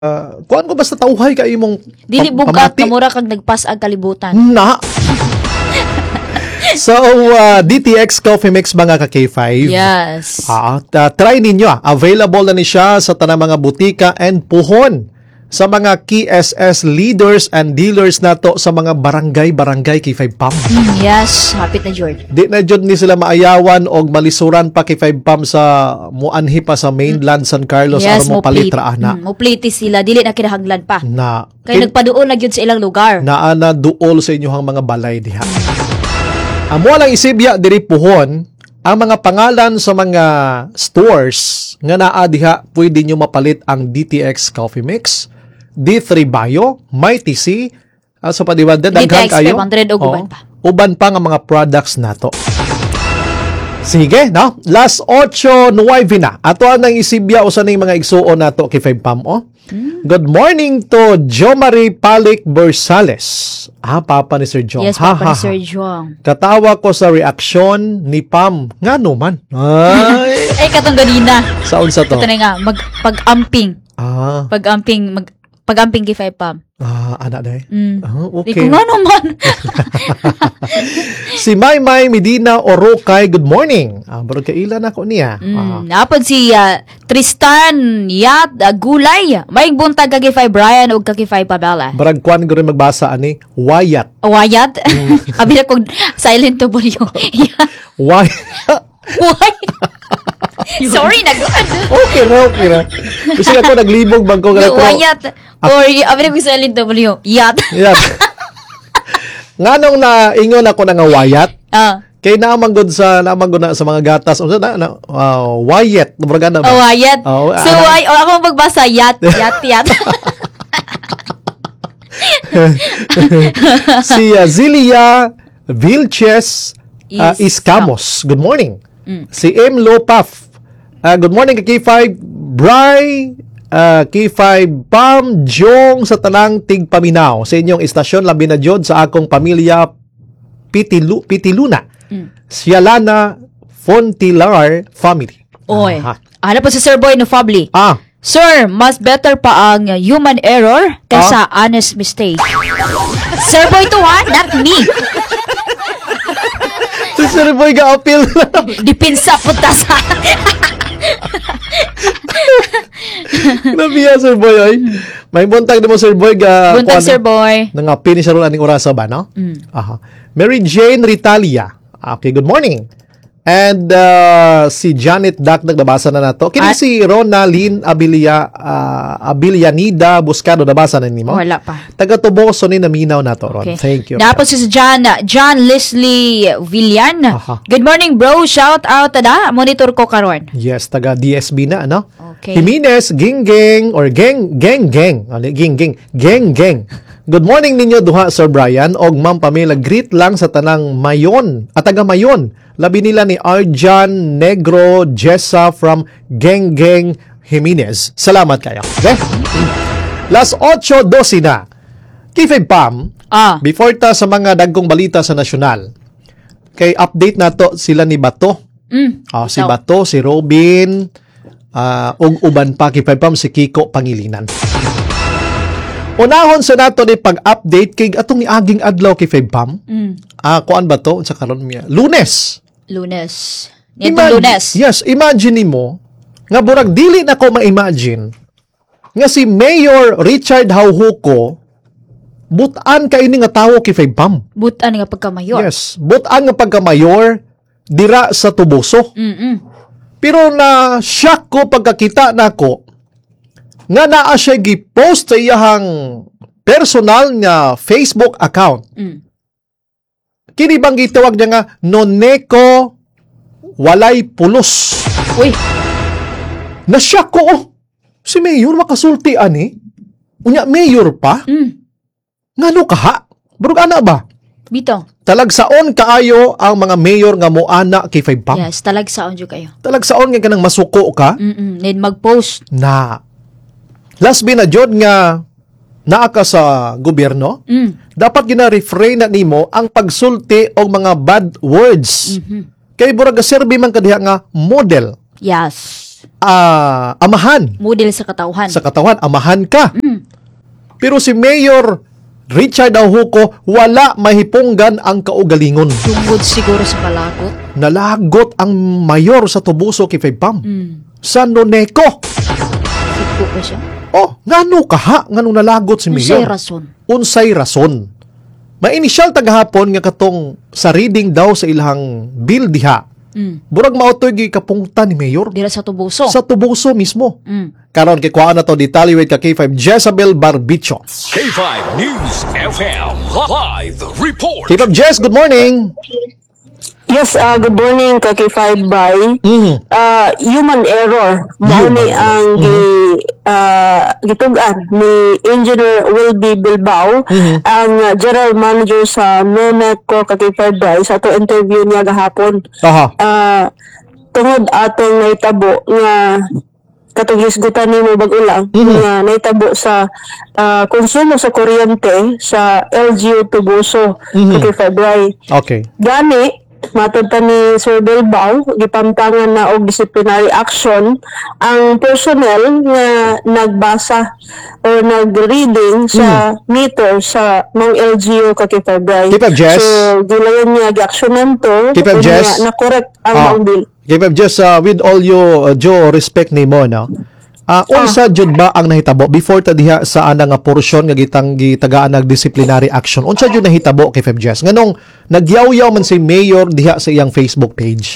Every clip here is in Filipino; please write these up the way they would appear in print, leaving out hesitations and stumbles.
kuan ko basta tawhay ka imong Dili bugat na mura kag nagpas-ag kalibutan. na. So, DTX Coffee Mix mga ka-K5. Yes. Try ninyo. Available na ni siya sa tanang mga butika and puhon sa mga KSS leaders and dealers nato sa mga barangay K5 Pam. Yes, hapit na George. Di na jud ni sila maayawan og malisuran pa K5 Pam sa muanhi pa sa mainland San Carlos aron mo palitra na. Mupliti sila, dili na kinahanglan pa. Na Kay nagpaduol na gyud sa ilang lugar. naa na duol sa inyong mga balay diha. Amo lang isibya diri puhon ang mga pangalan sa mga stores nga naa diha pwede nyo mapalit ang DTX Coffee Mix, D3 Bio, Mighty C, sa padiwanda daghan DTX kayo. 500 o uban pa. Uban pa nga mga products nato. Sige, no? Last 8:09 na. Ato nang isibya usa ning mga igsuon nato kay 5 Pam, oh. Good morning to Jo Marie Palik Bersales. Papa ni Sir Jong. Yes, Papa ni Sir Jong. Katawa ko sa reaksyon ni Pam. Nga naman. Ay. Ay, katong ganina. Saan sa to? Ito na nga, pag-amping. Pag-amping kay 5 Pam. Anak na eh. Di Okay. ko nga naman. Si Maymay Medina Orokay, good morning. Baro kailan ako niya. Napod si Tristan Yat Gulay. May buntag kay 5 Brian o kay 5 Pabela. Baragkwan ko rin magbasa ani. Wayat. Wayat? Abi na kong silent to bulyo. Wayat. Why? Sorry, nag-ano. Okay na. Kasi ako naglibog bang ko. Wayat. Or, abi na kong silent to bulyo. Yat. Yan. Nga nung naingon ako na nga wayat, kay naamang gud na sa mga gatas. Wayat. Nabraga na ba? Wayat. So, ako magbasa, yat. Si Zilia Vilches Iscamos. Good morning. Si M. Lopaf. Good morning kay K5 Bry, K5 Pam Jong sa tanang tigpaminaw sa inyong istasyon labi na jud sa akong pamilya Pitiluna. Sialana Fontilar family. Oy. Ano po si Sir Boy no Fabli? Sir, mas better pa ang human error kaysa honest mistake. Sir Boy to not me. Si Sir Boy ga-appeal. Dipinsa po ta sa... Nabiya Sir Boy ay. May buntag mo Sir Boy ga. Buntag Sir Boy. Nang finish ron aning orasa ba no? Mary Jane Ritalia. Okay, good morning. And si Janet Dak nabasa na nato. Kini si Ronalyn Abilianida Buscado nabasa na nimo? Wala pa. Taga Tuboso ni naminaw nato ron. Okay. Thank you. Tapos si John Leslie Villan. Good morning bro. Shout out na. Monitor ko karon. Yes, taga DSB na ano? Okay. Jimenez Ginggeng or Geng. Good morning ninyo duha Sir Brian og Ma'am Pamela, greet lang sa tanang Mayon at taga Mayon. Labi nila ni Arjan Negro Jessa from Geng Jimenez. Salamat kayo. Okay? Last 8:12 na. K5 Pam, before ta sa mga dagkong balita sa nasyonal, kay update nato sila ni Bato. Si Bato, si Robin, ug uban pa K5 Pam, si Kiko Pangilinan. Unahon sa nato ni pag-update kay atong ni aging adlaw kay 5 Pam. Kuan ba to? Sa karon miya. Lunes. Nitong Lunes. Yes, imagine mo nga burag dili na ko ma-imagine nga si Mayor Richard Hauhuko butan ka ini nga tawo kay 5 Pam. Butan nga pagka-mayor. Yes, butan nga pagka-mayor dira sa Tuboso. Pero na shock ko pagkakita nako nga naa siya gi-post sa iyahang personal nga Facebook account. Kini bang gitawag niya nga Noneko walay pulos. Uy. Na-shock ko. Si Mayor makasulti ani. Unya Mayor pa? Ngano kaha? Burug ana ba? Bito. Talagsaon kaayo ang mga mayor nga moana kay 5 Pam. Yes, talagsaon jud kayo. Talagsaon nga kanang masuko ka. Need mag-post. Na last binajod nga naa ka sa gobyerno, dapat gina-refrain na nimo ang pagsulti og mga bad words. Kay burag serbi man kadiha nga model. Yes. amahan Model sa katauhan. sa katawan, amahan ka. Mm. Pero si Mayor Richard Auhuco, wala mahipunggan ang kaugalingon. Tungod siguro sa palagot. Nalagot ang mayor sa Tubuso kay Febpam. Sa Noneco. Higko pa siya. Oh, ngano kaha ngano nalagot si Unsay Mayor? rason. Unsay rason. Ma-initial tagahapon nga katong sa reading daw sa ilang bill diha. Burag mautoy gi kapungta ni Mayor Dira sa Tubuso. sa Tubuso mismo. Mm. Karon kay kuha na to detalye with ka K5 Jezabel Barbicho. K5 News FM live report. K5 Jez, good morning. Yes, good morning, Kaki5 by. Human error. Mao ni ang gitugan ni Engineer Wilby Bilbao, ang General Manager sa Noneco Kaki5 by sa ato interview niya gahapon. Aha. Tungod atong naitabo nga katong hisgutan nimo bag ulang nga naitabo sa konsumo sa kuryente sa LGU Tubuso Kaki5 by. Okay. Gani, matod pa ni Sir Bilbao, gipamtangan na og disciplinary action ang personnel nga nagbasa o nag-reading sa meter sa mga LGU Kakipagay. K5 Jess. So, gilayon niya gi-actionan to K5 Jess. na correct ang mga bill. K5 Jess, with all you due respect nimo no. Unsa jud ba ang nahitabo before ta diha sa ana nga porsyon nga gitagaan nag disciplinary action? Unsa jud nahitabo kay Feb Jess? Nganong nagyaw-yaw man si Mayor diha sa iyang Facebook page?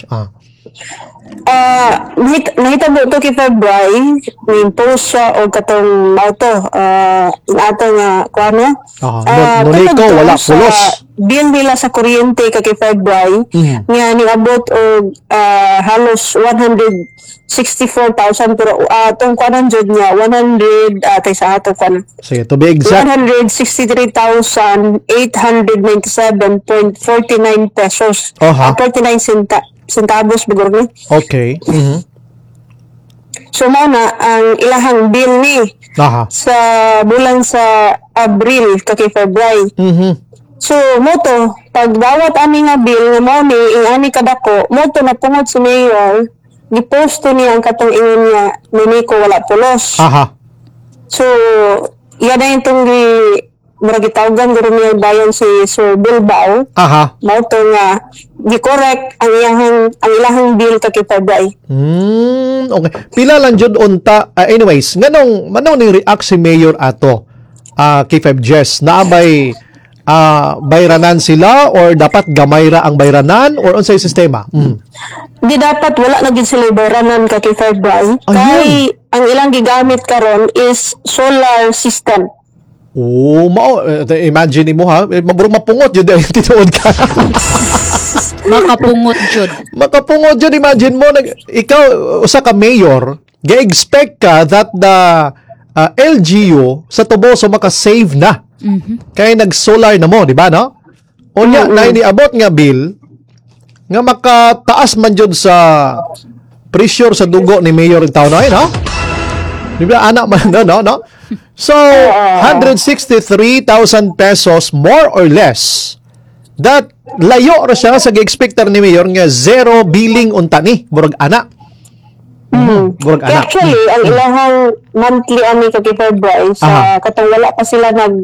Nahitabo to kay February, may post siya o katong auto, ato nga, kuano? Noneco, wala pulos. Bill nila sa kuryente kay February, nga niabot og halos 164,000 pero atong kuanan jud niya 100 tay sa ato kan. Sige, to be exact, 163,897.49 pesos. 49 centavos bigor ni. Okay. So mao na ang ilahang bill ni sa bulan sa Abril kay February. So moto pag bawat ani nga bill nga mao ni ani kadako moto na pungod si Mayor giposto niya ang katong ingon niya Noneco wala pulos. So yan na yung maragitawgan guro niya bayan si Sir Bilbao. Mao to nga gi-correct ang ilahang bill kay February. Okay. Pila lang jud unta. Anyways, nganong ni react si Mayor ato kay Feb Jess? Naabay bayranan sila or dapat gamayra ang bayranan or unsay sistema? Di dapat wala na gid sila bayranan kay February. Kay ang ilang gigamit karon is solar system. Imagine mo maburong mapungot jud tinuod ka. Makapungot jud, imagine mo ikaw usa ka mayor, ga-expect ka that the LGU sa Tubuso maka-save na. Kaya nag-solar na mo, di ba no? Unya na iniabot nga bill nga makataas man jud sa pressure sa dugo ni Mayor taon na no? Di ba anak man no? So 163,000 pesos more or less. That layo ra siya sa gi-expecter ni Mayor nga zero billing unta ni murag ana. Actually, ang ilahang monthly ani kay February sa katong wala pa sila nag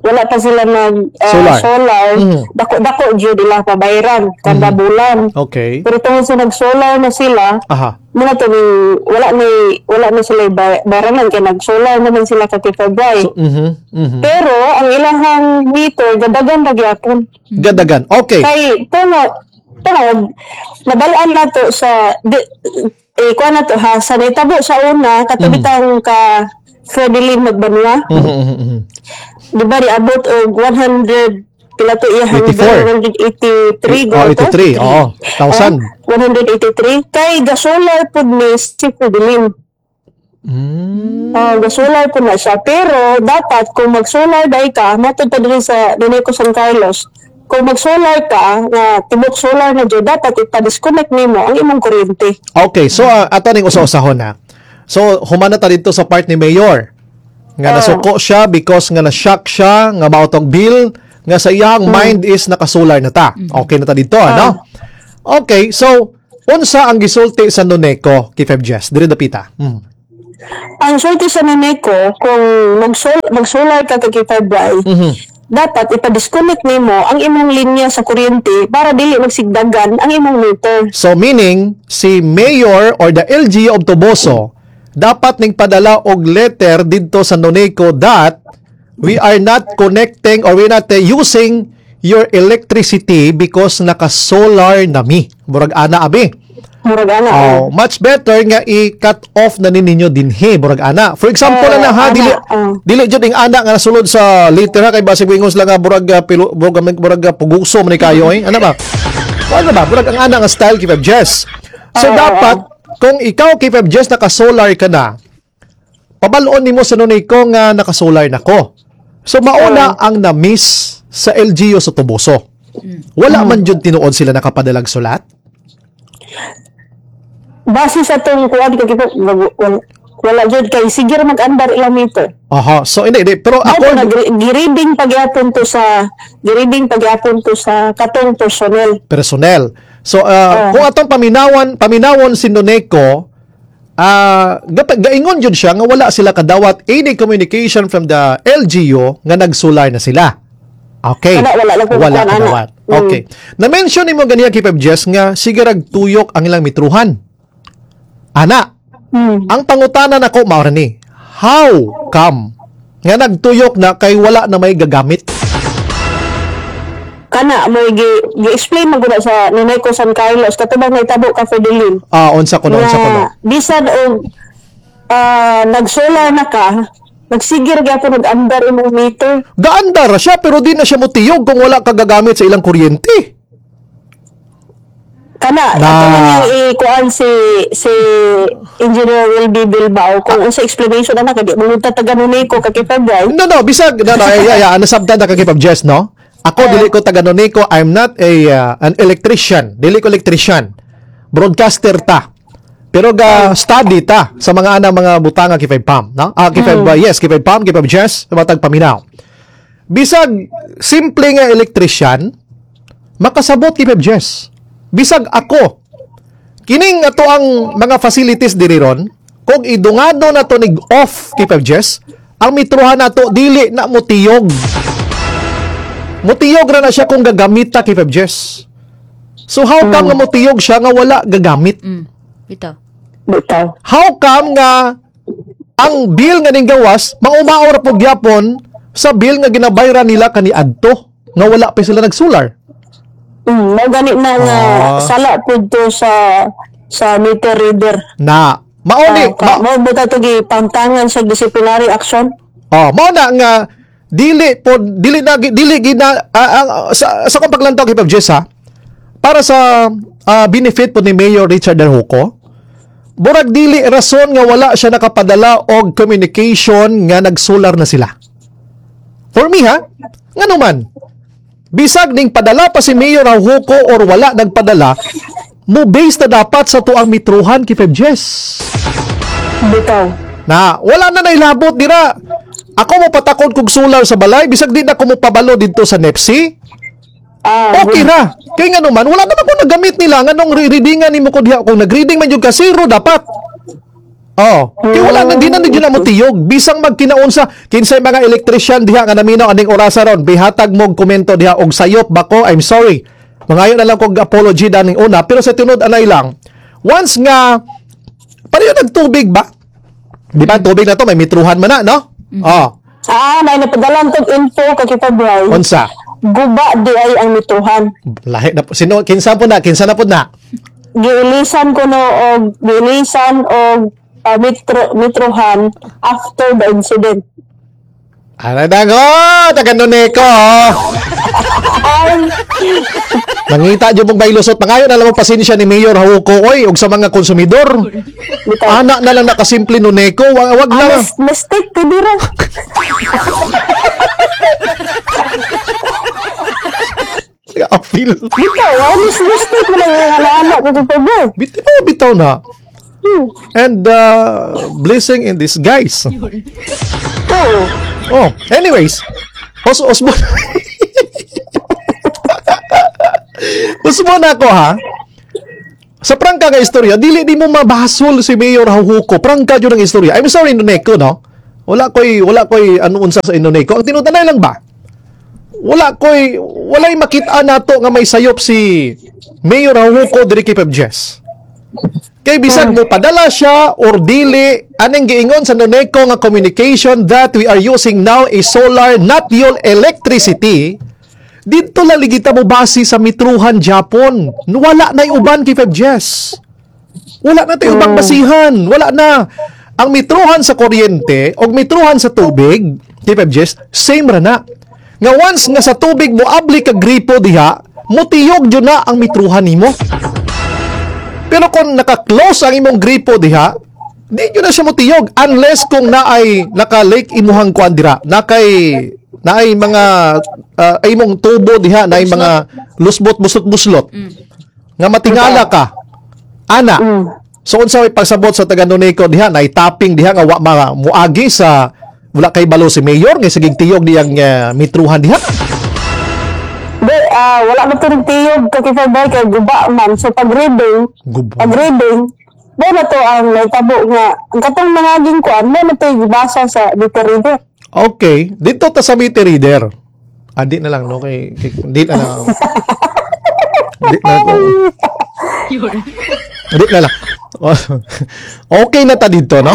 solar. Dako jud ila pabayran kada bulan. Okay. Pero tungod sa nag-solar na sila, muna to wala na sila bayranan kay nag-solar naman sila kay February. Pero ang ilahang meter gadagan ra gyapon. Gadagan. Okay. Kay tungod nabalaan na to sa kuha na to sa naitabo sa una katubitang ka Fredeline Magbanwa. Di ba abot og 100 pila to iya 183 go to? 83, 1,000. 183 kay gasolar pud ni si Fredeline. Gasolar pud na siya pero dapat kung mag-solar dai ka matod pa diri sa Noneco San Carlos. Kung mag-solar ka, tibok solar na dyan, dapat ipa-disconnect nimo ang imong kuryente. Okay, so ato ning usa-usahon na. So humana ta dito sa part ni Mayor. Nga nasuko siya because nga na-shock siya nga mautong bill nga sa iyang mind is naka-solar na ta. Okay na ta dito, ano? Okay, so unsa ang gisulti sa Noneco kay Feb Jess? Diri dapita. Ang sulti sa Noneco, kung magsolar ka kay February, dapat ipa-disconnect nimo ang imong linya sa kuryente para dili magsigdagan ang imong meter. So meaning, si Mayor or the LGU of Toboso dapat ning padala og letter didto sa Noneco that we are not connecting or we're not using your electricity because naka-solar nami. Murag ana abi. Murag ana. Oh, much better nga i-cut off na ninyo dinhi murag ana. For example na ha dili jud ing ana nga nasulod sa liter ha kay basig wingos lang nga murag puguso man kayo ana ba? Ano ba? Murag ang ana nga style kay Feb Jess. So dapat kung ikaw kay Feb Jess naka-solar ka na, pabalon nimo sa Noneco nga naka-solar nako. So mauna ang na-miss sa LGU sa Toboso. Wala man jud tinuod sila nakapadalag sulat. Base sa itong kuwan, wala dyan kay sige mag-andar ilang meter. Aha, so hindi, pero ako gireading pagyapon to sa katong personnel. So kung atong paminawon si Noneco, gaingon jud siya nga wala sila kadawat any communication from the LGU nga nagsolar na sila. Okay. Wala kadawat. Okay. Na-mention nimo ganiya kay Feb Jess nga sige rag tuyok ang ilang mitruhan. Ana, ang pangutana nako mao ni, how come nga nagtuyok na kay wala na may gagamit? Kana mo gi-explain mo gud sa Noneco San Carlos katubang naitabo ka Fidelin. Unsa kuno. Bisan og nag-solar na ka, nagsigir gyapon nag-andar imong meter. Gaandar siya pero di na siya motiyog kung wala ka gagamit sa ilang kuryente. Kana ato man ikuan si Engineer Wilby Bilbao kung unsa explanation ana kay di mo taga Noneco kay February. No, bisag nasabtan na kay Feb Jess, no? Ako dili ko taga Noneco, I'm not an electrician. Dili ko electrician. Broadcaster ta. Pero study ta sa mga butanga kay Feb Pam, no? Kay Feb Pam, kay Feb Jess, matag paminaw. Bisag simple nga electrician, makasabot kay Feb Jess. Bisag ako, kining ato ang mga facilities diri ron, kung idungado na to nig off kay Feb Jess, ang mitruhan nato dili na mutiyog. Mutiyog ra na siya kung gagamita kay Feb Jess. So how come nga mutiyog siya nga wala gagamit? Bitaw. How come nga ang bill nga ning gawas maumaor po gyapon sa bill nga ginabayran nila kaniadto nga wala pa sila nagsolar? Mo gani na nga sala pud to sa meter reader. Na mauni mo buta to gi pantangan sa disciplinary action. Mao na nga dili sa kong paglantaw kay Feb Jess ha, para sa benefit po ni Mayor Richard Darhuco, burag dili rason nga wala siya nakapadala og communication nga nagsolar na sila. For me ha, ngano man, bisag ning padala pa si Mayor Darhuco or wala nagpadala, mo base na dapat sa tuang mitruhan kay Feb Jess. Bitaw. Na wala na nailabot dira. Ako mo patakod kog solar sa balay, bisag din ako mo pabalo dito sa NEPSI. Okay ra. Kay nga naman, wala naman ko nagamit nila. Nga nung readingan nimo ko diha. Kung nag-reading man yung ka, zero dapat. Kaya wala na, di na mo tiyog. Bisang magkinaunsa, kinsay mga electrician diha nga naminaw aning orasa ron, bihatag mong komento diha, og sayop bako, I'm sorry. Mangayon na lang kog apology daning una. Pero sa tunod anay lang, once nga, pareho nagtubig ba? Di ba, tubig na to, may mitruhan man na, no? May napadalan tong info kay February. Unsa? Guba di ay ang mitruhan. Lahi na po. Kinsa na po na? Giilisan og mitruhan after the incident. Ano na ko? Taga Noneco. Nangita dyan mong bailusot. Pangayon na lang pasensya ni Mayor Darhuco oy, og sa mga konsumidor. Anak na lang nakasimple Noneco. Wag na. Mistake, tibira. Apil. Bitaw, mistake mo lang yung anak ko ito po. Bitaw na. And blessing in disguise. Anyways. Osmo na ako ha. Sa prangka nga istorya, dili di mo mabasol si Mayor Hauhuko. Prangka yun ang istorya. I'm sorry, Noneko, no? Wala ko'y ano unsa sa Noneko. Ang tinutanay lang ba? Wala'y makita nato nga may sayop si Mayor Hauhuko diri kay Pebjes. Kay bisan mo padala siya or dili, anong giingon sa Noneko nga communication that we are using now is solar, not yung electricity. Dito laligita mo base sa mitruhan Japon. Wala na uban kay Pebjes. Wala na tayo ubang basihan. Wala na. Ang mitruhan sa kuryente o mitruhan sa tubig kay Pebjes, same ra na. Nga once nga sa tubig mo abli ka gripo diha, mutiyog dyan na ang mitruhan nimo. Pero kung naka-close ang imong gripo diha, di nyo na siya mutiyog unless kung naay naka-lake imuhang kuandira. Naay mga imong tubo diha, naay mga lusbot, buslot. Nga matingala ka. Ana. So unsa may pagsabot sa taga Noneko diha, naay tapping diha nga wa muagi sa wala kay balo si Mayor nga sigig tiyog diyang mitruhan diha. Wala na turong tiyog kakifabay kay guba man. So pag-reading, ba na to ang naitabo nga, ang katong nangaging kuan, ba na to yung basa sa meter reader. Okay. Dito ta sa meter reader. Di na lang, no? Di na lang. Di na lang. Okay na ta dito, no?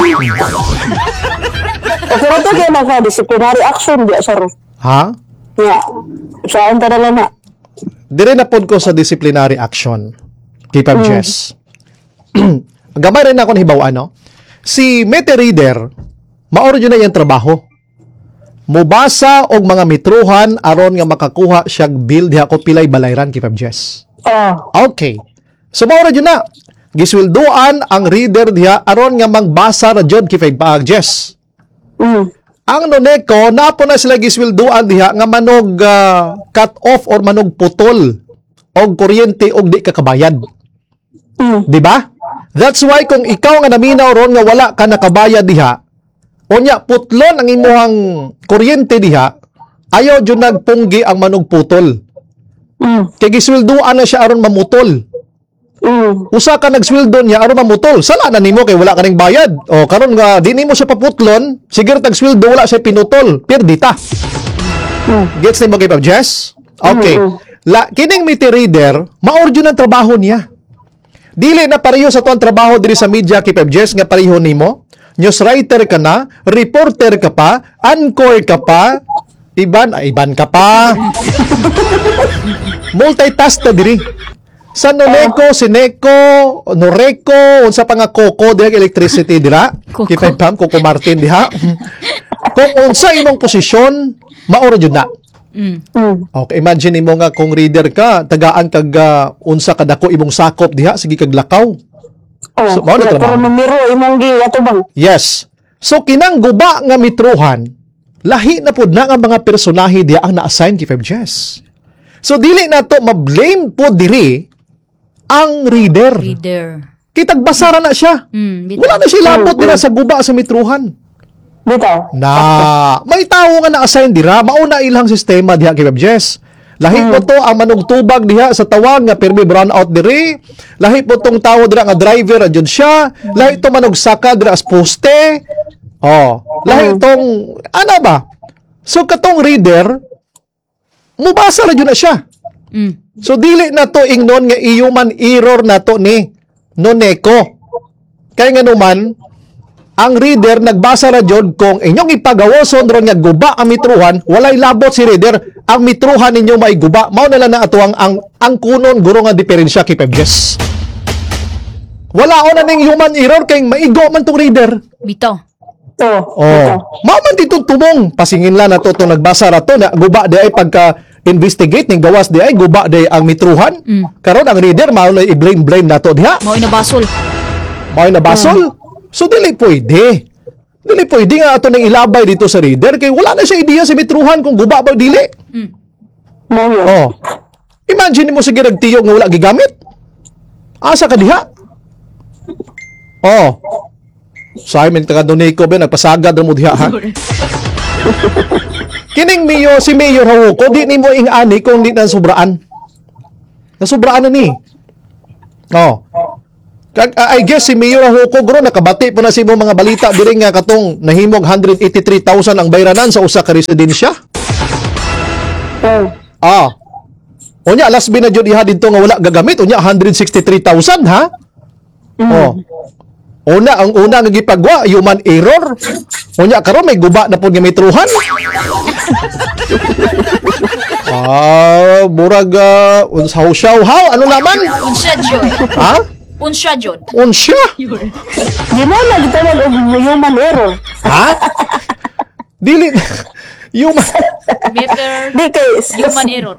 Pero ito kaya naka-disciplinary action, di asaro. Ha? Yeah. Saan ta na na? Dire na pod ko sa disciplinary action. Kay Pebjes. Gamay rin ako nahibaw, ano? Si meter reader, maoro yun na yung trabaho. Mubasa og mga mitruhan aron nga makakuha siyag bill diha ko pilay balayran kay Pebjes. Okay. So maoro yun na. Gisweldoan ang reader diha aron nga magbasa ra jud kay Pebjes. Ang Noneko, napo na sila gisweldoan diha nga manog cut off or manog putol og kuryente og di ka kabayad. Di ba? That's why kung ikaw nga naminaw ron nga wala ka nakabayad diha, unya putlon ang imuhang kuryente diha, ayaw jud nagpunggi ang manog putol. Kay gisweldoan na siya aron mamutol. Usa ka nagsweldo niya aron mamutol. Sala na nimo kay wala ka ning bayad. O karon nga di nimo siya paputlon, sige tagsweldo wala siya pinutol. Perdita. Gets nimo kay Pebjes? Okay. Kining meter reader, maorjo ng trabaho niya. Dili na pareho sa tuang trabaho diri sa media kay Pebjes nga pareho nimo. News writer ka na, reporter ka pa, anchor ka pa, iban ka pa. Multitask ta diri. Sa Noneko, Sineko, Noreco, unsa pa nga Coco diha electricity dira. Kita pam Coco Martin diha. Kung unsa imong posisyon, maoro jud na. Okay, imagine mo nga kung reader ka, tagaan kag unsa kadako imong sakop diha, sige kag lakaw. So, mao na trabaho. Pero numero imong gi ato bang? Yes. So kinang guba nga mitruhan, lahi na pud na nga mga personahe diha ang na-assign kay Pebjes. So dili na to ma-blame po diri ang reader. Kitag basara na siya. Wala na siya labot dira sa guba sa mitruhan. Bitaw. Na may tao nga na-assign dira, mauna ilang sistema diha kay Pebjes. Lahi po to ang manugtubag diha sa tawag nga permi brown out diri. Lahi po tong tawo dira nga driver adjud siya. Lahi to manugsaka dira as poste. Lahi tong ano ba? So katong reader mubasa ra jud na siya. So dili na to ingnon nga human error na to ni Noneko. Kaya nga naman ang reader nagbasa ra jud kung inyong ipagawoson ron nga guba ang mitruhan, walay labot si reader, ang mitruhan ninyo may guba. Mao na lang na ato ang kunon guro nga diferensya kay Pebjes. Wala na ning human error kay maigo man tong reader. Bitaw. Mao man ditong tumong pasingin lang nato tong nagbasa ra to na guba di ay pagka investigate ning gawas di ay guba di ang mitruhan. Karon ang reader mao na i-blame nato diha. Mao na basol. So, dili pwede. Dili pwede nga ato nang ilabay dito sa reader kay wala na siya ideya sa mitruhan kung guba ba dili. Imagine mo sige nagtiyog nga wala gigamit. Asa ka diha? Simon taga Noneko ba nagpasagad mo diha ha? Kining si Mayor Hauhuko di nimo ingani kung di na sobraan. Nasubraan na ni. I guess si Mayor Hukog ro nakabati po na si mga balita diri nga katong nahimog 183,000 ang bayranan sa usa ka residensya. Unya last binadyo diha didto nga wala gagamit unya 163,000 ha. Ang una nga gipagwa human error. Unya karon may guba na pud nga metrohan. Murag unsaw-saw ano naman? Unsya jud. Ha? Unsya jud. Unsya? Di mo na gitawag og human error. Ha? Dili human Meter Di kay human error.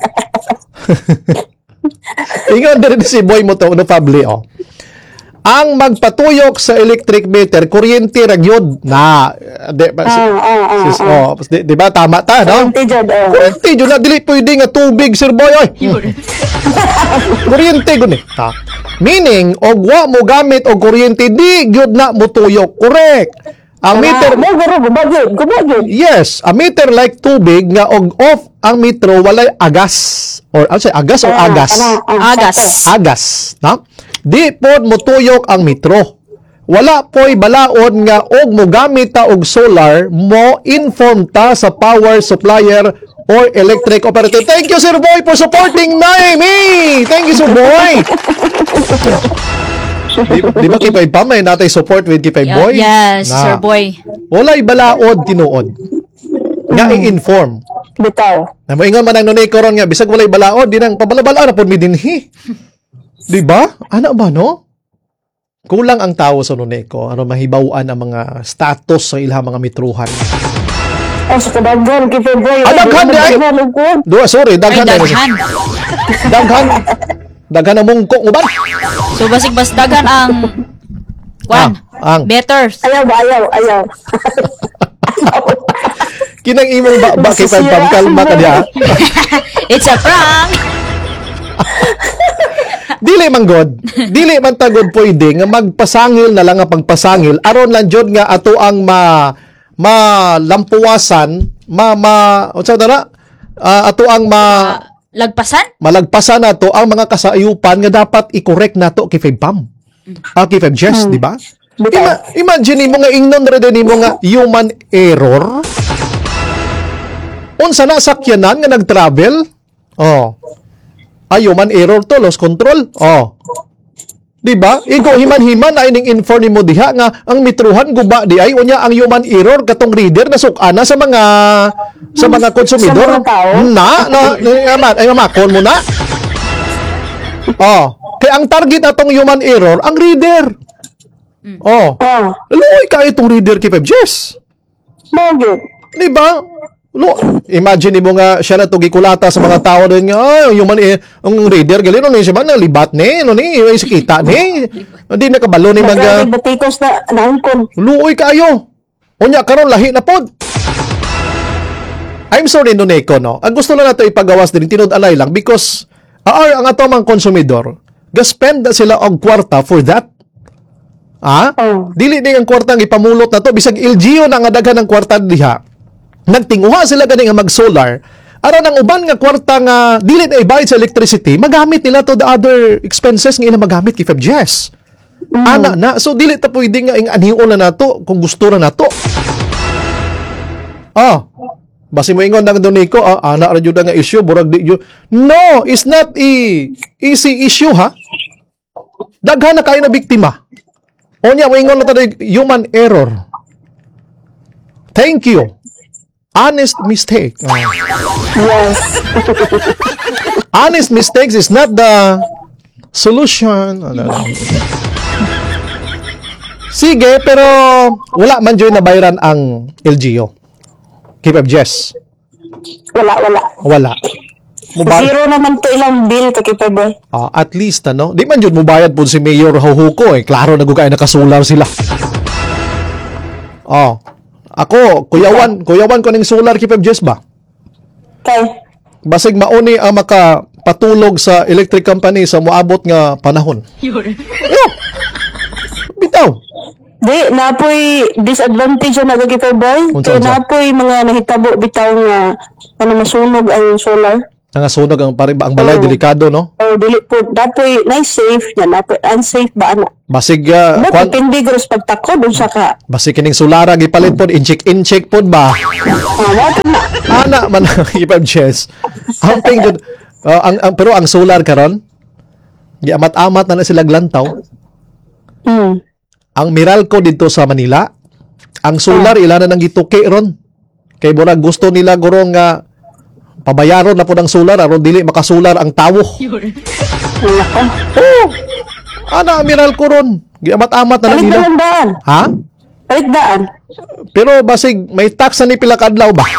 Ingon din si Boy mo to no Fabli Ang magpatuyok sa electric meter, kuryente ra gyud na di ba tama ta no? Kuryente gyud na dili pwede nga tubig Sir Boy oy. Kuryente gyud ni. Meaning og wa mo gamit og kuryente di gyud na motuyok. Correct. Ang meter mo gubagid. Yes, a meter like tubig nga og off ang metro walay agas or agas or agas. Agas, no? Di pod motuyok ang metro. Wala po'y balaod nga og mogamit ta og solar mo inform ta sa power supplier or electric operator. Thank you Sir Boy for supporting Naimi. Thank you Sir Boy. Di ba kipay pa may natay support with kipay Boy? Yes, Sir Boy. Walay balaod tinuod. Nga i-inform. Bitaw. Na moingon man ang nunay karon nga bisag walay balaod di nang pabalabala na pud mi dinhi. Di ba? Ano ba no? Kulang ang tao sa Nuneko. Mahibawan ang mga status sa ilang mga metruhan. Sa kadaghan kay Boy. Daghan di ay. Sorry, daghan. Daghan ang mungkok uban. So basig bas daghan ang meters. Ayaw. Kinang imong ba kay pagpamkalma ka diha. It's a prank. Dili man god. Dili man tagod pwede nga magpasangil na lang nga pagpasangil aron lang jud nga ato ang malampuwasan, unsa na? Ato ang malagpasan nato ang mga kasayupan nga dapat i-correct nato kay Febpam. Kay Febjes, di ba? Imagine mo nga ingnon ra din mo nga human error. Unsa na sakyanan nga nag-travel? Human error to, lost control. Di ba? Ikaw himan-himan na ining inform mo diha nga ang metruhan guba di ay unya ang human error katong reader na sukana sa mga konsumidor. Kon mo na. Kaya ang target atong human error ang reader. Luoy ka itong reader kay Pebjes. Di ba? Imagine mo nga siya na to gikulata sa mga tao din nga ang reader gali no siya man libat ni kita ni hindi nakabalo ni mga batikos na naangkon. Luoy kayo. Unya karon lahi na pod. I'm sorry Nuneko no. Ang gusto lang nato ipagawas din tinud-alay lang because ang ato mga konsumidor gaspend na sila og kwarta for that. Dili ni ang kwarta nga ipamulot na to bisag LGU na nga daghan ng kwarta diha. Nagtinguha sila gani nga mag-solar aron ang uban nga kwarta nga dili na ibayad sa electricity magamit nila to the other expenses nga ila magamit kay Febjes. Ana na so dili ta pwede nga anhion na nato kung gusto ra nato. Basi mo ingon nang Nuneko ana ra jud nga issue burag di jud. No, it's not easy issue ha. Daghan na kayo na biktima. Onya mo ingon na ta human error. Thank you. Honest mistake. Yes. Honest mistakes is not the solution. Sige, pero wala man dyan nabayaran ang LGU. Keep up, Jess. Wala. Zero naman to ilang bill to keep up. At least, di man dyan mubayad po si Mayor Huhuko. Klaro na gugay nakasular sila. Ako, kuyawan ko ng solar keep up, Jess ba? Okay. Basig mauni ang makapatulog sa electric company sa moabot nga panahon. Bitaw. Di, napoy disadvantage na nagagipay boy. Kaya napoy mga nahitabo bitaw nga masunog ang solar. Nangasunog ang ang balay, delikado, no? Oh, dili po dapoy na safe na dapoy unsafe ba ana. Basig Depende gros pagtakod unsa ka. basig kining sulara gipalit pod, incheck pod ba? Wala na. Ana man ipab chess. Amping good. Pero ang solar karon, giamat-amat na sila glantaw. Ang Meralco dito sa Manila, ang solar ilan na nang gituki ron. Kay murag gusto nila gurong nga pabayaron na po ng solar aron dili makasular ang tawo. Ana Meralco ron. Giamat-amat na lang nila. Daan. Ha? Balik daan. Pero basig may tax na ni pila ka adlaw ba?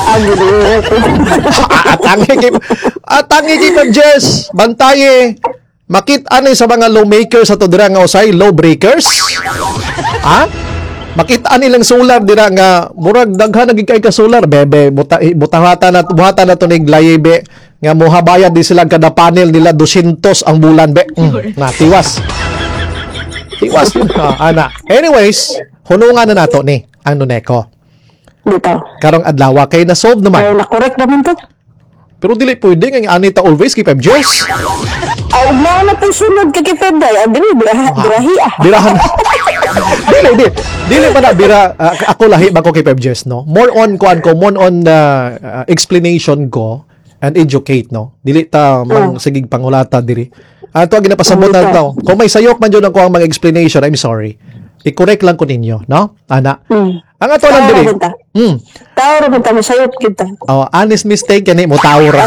Atangi kay Jess, bantaye. Makita ni sa mga lawmakers sa to dira nga usay law breakers. Ha? Makita nilang solar dira nga murag daghan naging kay ka solar bebe buhatan na to ning layebe nga mohabayad di sila kada panel nila 200 ang bulan be. Tiwas yun ana. Anyways, hunungan na nato ni ang Nuneco. Dito. Karong adlaw kay na solve naman. Ay, na-correct naman to. Pero dili pwede nga Anita always keep up Jess. Ay, na po sunod kay Febday. Dili, birahi ah. Birahan. Dili pa na bira. Ako lahi ba ko kay Pep Jess, no? More on explanation ko and educate, no? Dili ta mang sigig pangulata diri. Ato ginapasabot na taw. Kung may sayok man jud ako ang mga explanation, I'm sorry. I-correct lang ko ninyo, no? Ana. Ang ato lang diri. Tawra man ta masayot kita. Oh, honest mistake kani mo tawra.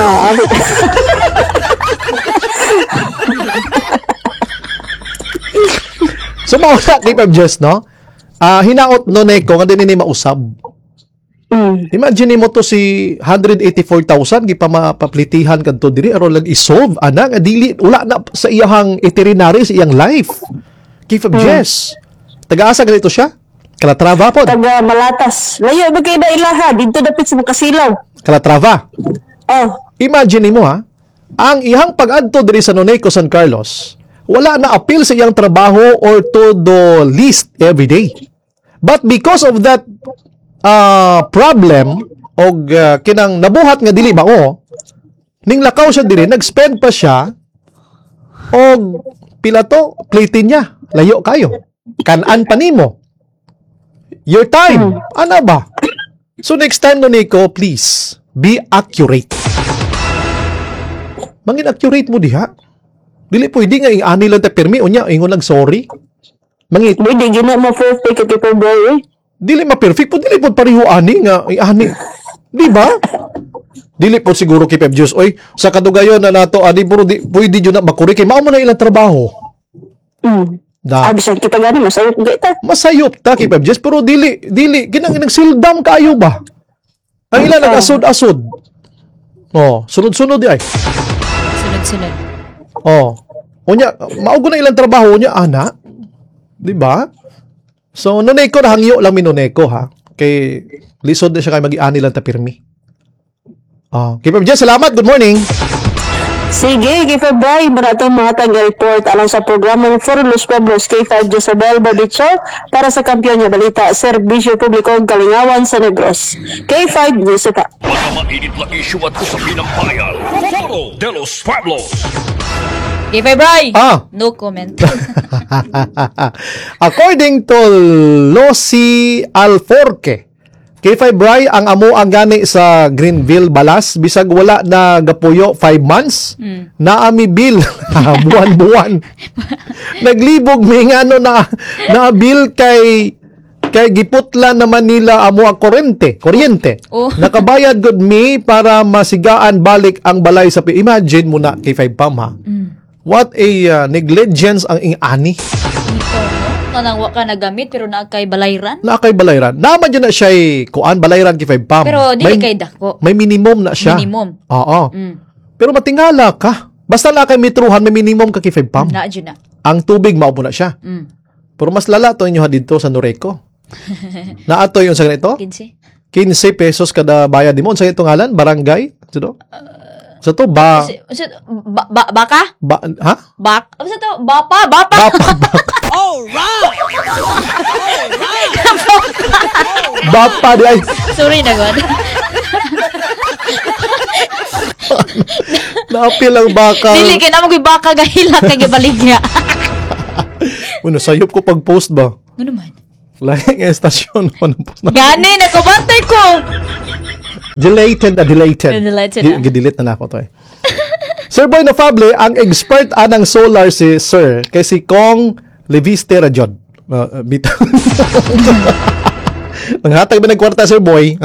So mao na kay Pep Jess, no? Hinaot no Neko nga dinhi mausab. Imagine mo to si 184,000 gi pa mapaplitihan kadto diri aron lang i-solve ana nga dili wala na sa iyang itinerary sa iyang life. Kay Pep Jess. Taga-asa ganito siya? Calatrava pod. Taga Malatas. Layo ba kay na ilaha dito dapit sa Makasilaw. Calatrava. Oh. Imagine mo ang iyang pag-adto diri sa Noneco, San Carlos, wala na appeal sa iyang trabaho or to the list every day. But because of that problem og kinang nabuhat nga dili mao, ning lakaw siya diri, nag-spend pa siya og pila to plate niya. Layo kayo. Kanan pa nimo. Your time. Ano ba? So next time Noneco, please be accurate. Mangin accurate mo diha. Dili pwede nga ani lang ta permi unya ingon lang sorry. Mangit. Hindi gina mo first take kay February. Dili ma-perfect po, dili po pareho ani nga ani. Di ba? Dili po siguro kay Pep Jess. Oy, sa kadugayon na nato ani puro pwede jud na makuri kay mao man na ilang trabaho. Da. Bisan kita gani masayot kita. Masayop ta kay Pep Jess pero dili ginang sildam kaayo ba? Ang ilan nag-asod-asod. Oh, sunod-sunod di ay. Sunod. Oh. Unya, maugo na ilang trabaho niya, ana. Di ba? So, Noneco na hangyo lang Noneco, ha? Kay lisod na siya kay mag-iani lang ta pirmi. Oh, kay Pep Jess, salamat. Good morning. Sige, kay February marato mga taga-report alang sa programang For Los Pueblos K5 Josabel Badicho para sa kampiyon niya balita Serbisyo Publiko Kalingawan sa Negros. K5 Josepa. Mga mainit na issue at usapin ng bayan. Foro de los Pueblos. Okay, February. No comment. According to Losi Alforque, K5 Bray, ang amo ang gani sa Greenville Balas, bisag wala na gapuyo 5 months, naami bill, buwan-buwan. Naglibog may ngano na bill kay giputla naman nila amo ang kuryente. Oh. Nakabayad good me para masigaan balik ang balay sa imagine mo na K5 Pam ha. What a negligence ang ingani. Kanang wa ka nagamit pero naa kay balayran. Naakay balayran. Naman dyan na siya kuan balayran kay 5 Pam. Pero dili kay dako. May minimum na siya. Minimum. Oo. Pero matingala ka. Basta na kay metruhan, may minimum ka kay 5 Pam. Naa dyan na. Ang tubig, maupo na siya. Pero mas lala to inyo dito sa Noreco. Naato yung sa ganito? 15 pesos kada bayad mo. Sa itong ngalan? Barangay? Sino? Sa to, baka? Ha? Sa to, bapa. Bapa. Alright! Bapa di ay. Sorry na God. Naapil ang bakal. Dili kay na baka gahila kay gibaligya. Uno, sayop ko pag-post ba? Ano man? Lahi nga estasyon ko ng post na. Gani, nakabantay ko! Deleted. Deleted na. Gidelete na ako to eh. Sir Boy Nofable, ang expert anang solar si Sir, kay si Kong Leviste Rajod. Bitaw. Nanghatag ba ng kwarta, Sir Boy?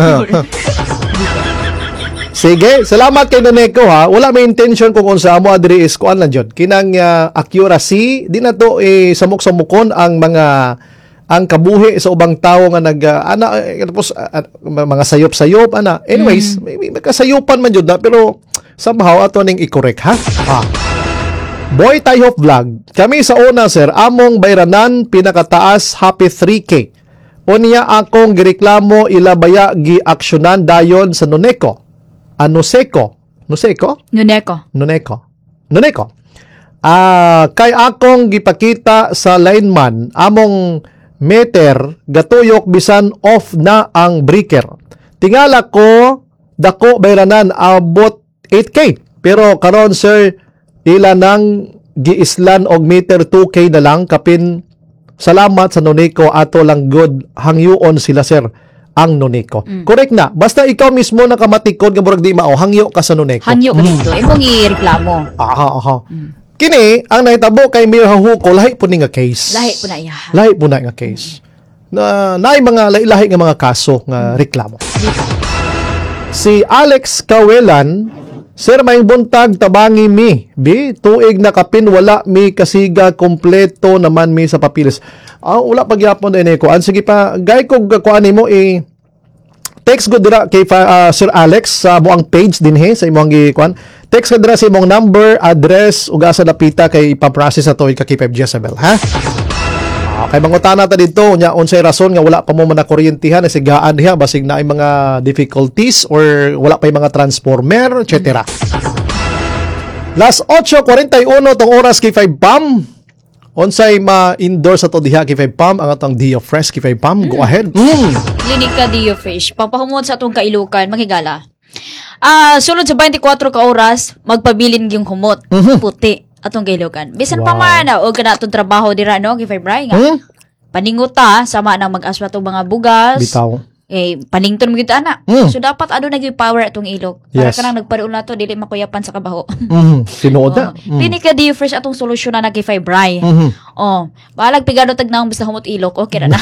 Sige, salamat kay Noneco ha. Wala may intention kung unsa mo adri is kuan lang jud. Kinang accuracy, di na to samok-samukon ang kabuhi sa ubang tawo nga tapos mga sayop-sayop Anyways, may kasayupan man jud na pero somehow ato ning i-correct ha. Boy Tayo Vlog. Kami sa una sir, among bayranan pinakataas happy 3K. Unya akong gireklamo ilabaya gi-aksyonan dayon sa Noneco. Nuseko. Kay akong gipakita sa lineman among meter gatuyok bisan off na ang breaker. Tingala ko dako bayranan abot 8K. Pero karon sir ila nang giislan og meter 2K na lang kapin salamat sa Noneco ato lang good hangyoon sila sir ang Noneco. Correct na. Basta ikaw mismo nakamatikod nga murag di mao hangyo ka sa Noneco. Hangyo ka dito. Imong i-reklamo. Kini ang nahitabo kay Mayor Hahuko lahi po ni nga case. Lahi po na nga case. Naay mga lahi nga mga kaso nga reklamo. Si Alex Kawelan, sir may buntag tabangi mi. Tuig na kapin wala mi kasiga kompleto naman mi sa papilis. Wala pagyapon din ko. Sige pa, gay ko kuan nimo text ko dira kay Sir Alex sa buang page din sa imong kuan. Text ka dira sa imong number, address ug asa napita kay ipa-process ato ka kay Jezebel, ha? Kay mangutana ta dito nya unsay rason nga wala pa mo man kuryentihan sigaan diha basig na ay mga difficulties or wala pa mga transformer, etc. Las 8:41 tong oras kay 5 pam. Unsay ma-endorse ato diha kay 5 pam ang atong Dio Fresh kay 5 pam. Go ahead. Klinika Dio Fresh. Pagpahumot sa atong kailukan, manghigala. Sulod sa 24 ka oras, magpabilin yung humot. Puti atong kailukan. Bisan pa man o kana atong trabaho dira no kay Febray nga. Paninguta sama nang mag-aswa tong mga bugas. Bitaw. Panington mo gito ana. So dapat naging power atong ilog. Para kanang nagparuon nato dili makuyapan sa kabaho. Tinuod na. Klinika Dio Fresh atong solusyon na kay Febray. Balag pigado tag naong basta humot ilog okay na.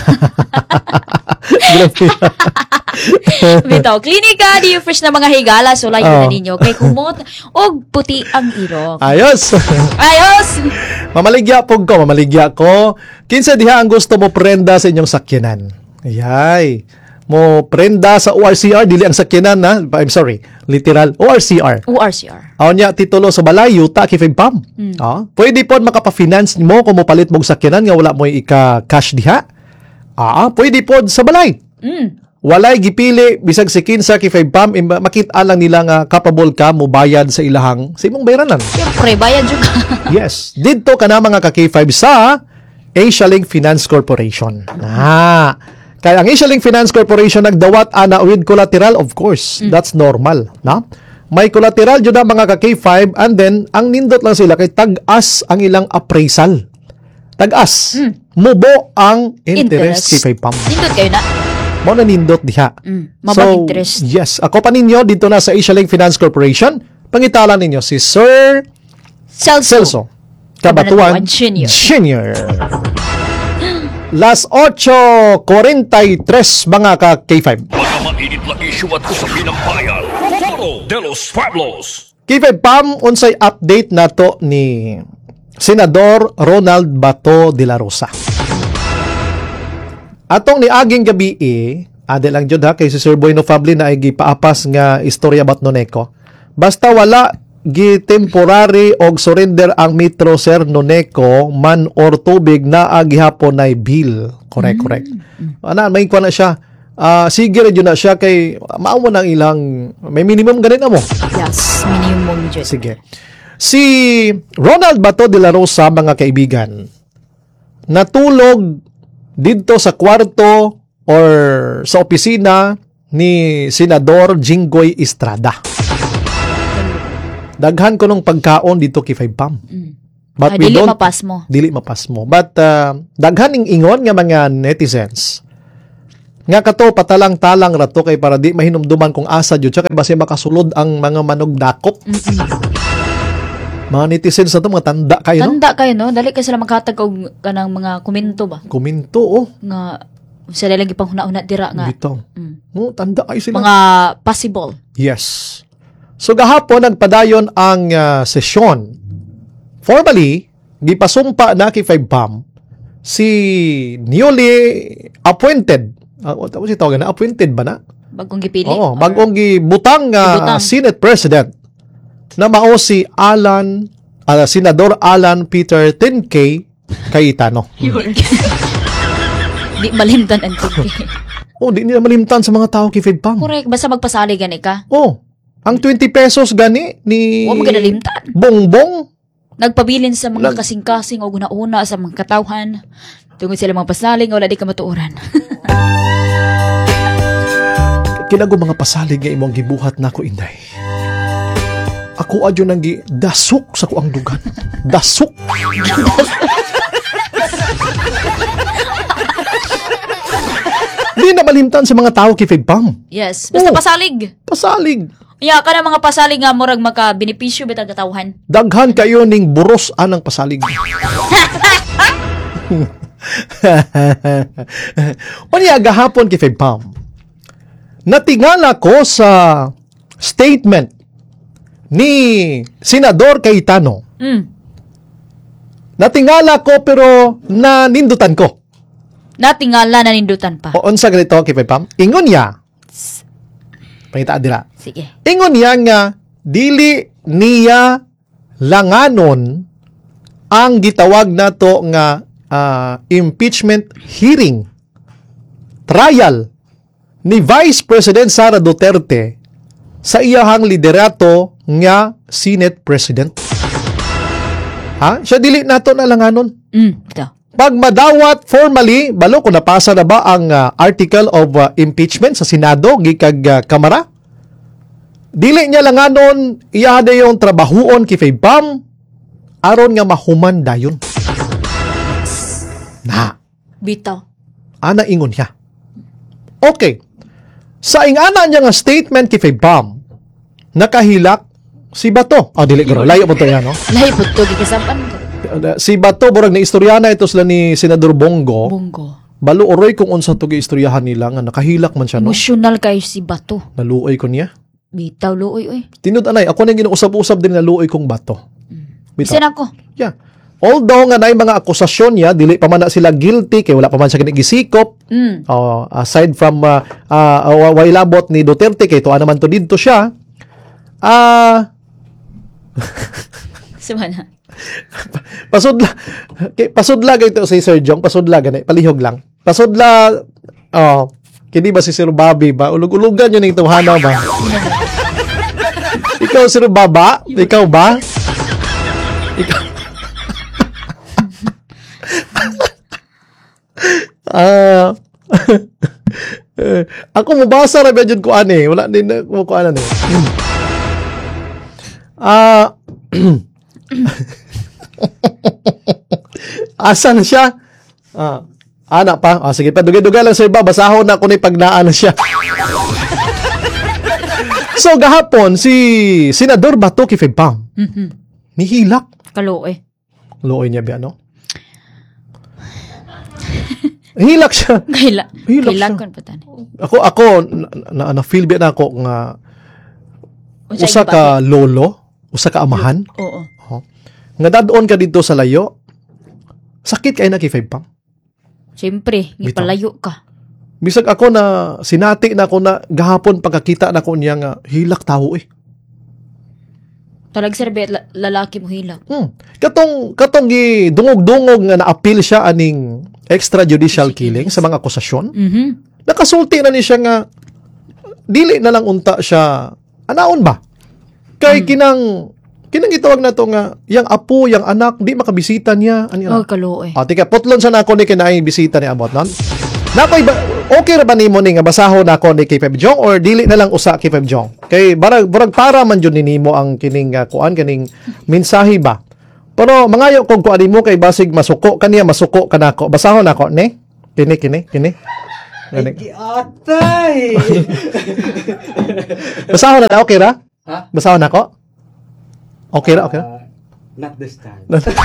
Bitaw, Klinika Dio Fresh na mga higala sulay na ninyo kay kumot og puti ang ilog. Ayos. Mamaligya ko. Kinsa diha ang gusto mo prenda sa inyong sakyanan? Ayay. Mo prenda sa ORCR dili ang sakyanan na. I'm sorry. Literal ORCR. Nya titulo sa balay yuta kay Pam. Pwede pod makapa-finance mo kung mopalit mong sakyanan nga wala mo ika-cash diha. Pwede pod sa balay. Walay gipili bisag si kinsa kay 5 pam makita lang nila nga capable ka mo bayad sa ilahang sa imong bayranan. Syempre bayad jud. Yes, didto kana mga ka K5 sa Asialink Finance Corporation. Kaya ang Asialink Finance Corporation nagdawat ana with collateral, of course. That's normal, na? May collateral jud mga ka K5 and then ang nindot lang sila kay tag-as ang ilang appraisal. Tag-as. Mubo ang interest kay 5 pam. Nindot kayo na. Mo na nindot diha. Mabang interest. Yes, ako pa ninyo dito na sa Asialink Finance Corporation. Pangitalan ninyo si Sir Celso Cabatuan Jr. Las 8:43 mga ka K5. Mga mainit na issue at usapin ng bayan. Foro de los Pueblos. K5 Pam, unsay update nato ni Senador Ronald Bato de la Rosa. Atong ni aging gabi ade lang jud ha kay si Sir Boy Nofable na ay gipaapas nga istorya about Noneco. Basta wala gi-temporary og surrender ang Metro Sir Noneco man or tubig na gihapon nay bill. Correct. May kuha na siya. Sige rin yun na siya kay mao mo nang ilang may minimum ganin na mo. Yes, minimum jud. Sige. Si Ronald Bato de la Rosa mga kaibigan natulog dito sa kwarto or sa opisina ni Senador Jinggoy Estrada. Daghan ko nung pagkaon dito kay 5 pam. But we dili don't mapas mo. dili mapas mo. But daghan ning ingon nga mga netizens nga kato patalang-talang rato kay para di mahinumduman kung asa jud siya kay base makasulod ang mga manog dakop. Mga netizens na to, mga tanda kayo, no? Tanda kayo, no? Dali kayo sila maghatag og kanang mga komento ba? Komento, oh. Nga, sila lagi pang huna-huna dira nga. Bitaw. No, tanda kayo sila. Mga possible. Yes. So, gahapon, nagpadayon ang sesyon. Formally, gipasumpa na kay 5 pam si newly appointed. Tapos ito, appointed ba na? Bagong gipili? Oo, bagong gibutang Senate President na mao si Senador Alan Peter Tinkay Cayetano. Di malimtan ang tubig. Oh, di nila malimtan sa mga tao kay 5 pam. Correct. Basta magpasali gani ka. Oh, ang 20 pesos gani ni Huwag magkanalimtan. Bongbong. Nagpabilin sa mga kasing-kasing o guna-una sa mga katawhan. Tungod sila mga pasaling wala di ka matuoran. Kinago mga pasalig nga imong gibuhat nako inday. Ako adyo nang dasok sa kuang dugan. Dasok. Di na malimtan sa mga tao kay 5 pam. Yes. Basta pasalig. Pasalig. Ya, ka na mga pasalig nga murag maka-benepisyo bitag katawhan. Daghan kayo ning buros anang pasalig. Unya gahapon kay 5 pam. Natingala ko sa statement ni Senador Cayetano. Natingala ko pero nanindutan ko. Natingala na nindutan pa. O unsa ganito kay 5 pam? Ingon niya. Pangita dira. Sige. Ingon niya nga dili niya langanon ang gitawag nato nga impeachment hearing trial ni Vice President Sara Duterte sa iyahang liderato nga Senate President. Ha? Siya dili nato na langanon. Ito. Pag madawat formally, balo kung napasa na ba ang article of impeachment sa Senado, gikag Kamara, dili niya langanon, iya na yung trabahuon kay 5 pam, aron nga mahuman dayon. Na. Bitaw. Ana ingon niya. Okay. Sa ingana niya nga statement kay 5 pam, nakahilak si Bato. Dili garo. Layo mo to yan, no? Lahi po ito, gikisapan ko. Si Bato, burag na istoryana ito sila ni Senador Bongo. Bongo. Balo oroy kung unsa to istoryahan nila nga nakahilak man siya, no? Emotional kayo si Bato. Naluoy ko niya. Bitaw, luoy, oy. Tinud anay, ako nang ginuusap-usap din naluoy kong Bato. Bisan ako. Yeah. Although nga nay mga akusasyon niya, dili pa man na sila guilty kay wala pa man siya gisikop. Aside from wailabot ni Duterte kay tuwa naman to didto siya. Sumana. Pasudla ito si Sir Jong, pasudla gani, palihog lang. Pasudla kini ba si Sir Bobby ba? Ulug-ulugan yun ng tuhana ba? Ikaw Sir Baba? Ikaw ba? Ikaw. Ako mabasa ra medyo ko ani, wala din ko ano ni. Asa na siya? Anak pa. Sige pa, dugay-dugay lang sa iba. Basahon na ako ni pagnaan na siya. So, gahapon, si Senador Bato kay 5 pam. Nihilak. Kaluoy. Luoy niya ba, no? Hilak siya. Kailangan pa tani. Ako, na-feel ba na ako nga usa ka lolo, usa ka amahan. Oo. Nga dadon ka dito sa layo, sakit kay na kay 5 pam. Siyempre, gipalayo ka. Bisag ako na sinati na ako na gahapon pagkakita na ko niya nga hilak tao eh. Talag serbe lalaki mo hilak. Katong dungog-dungog nga na-appeal siya aning extrajudicial killing sa mga akusasyon. Nakasulti na ni siya nga dili na lang unta siya anaon ba? Kay kinang gitawag na to nga yang apo, yang anak di makabisita niya. Oh, kaluoy. Tika, putlon sa nako ni kinay bisita ni abot non. Okay ra ba nimo ni nga basahon nako ni K5 Jong or dili na lang usa K5 Jong? Kay barag para man jud nimo ang kining kuan kaning mensahe ba. Pero mangayo kog kuan nimo kay basig masuko kanako. Basahon nako ni. Kini. Ay, atay! Basahon na okay ra? Ha? Basahon nako? Okay ra. Not this time.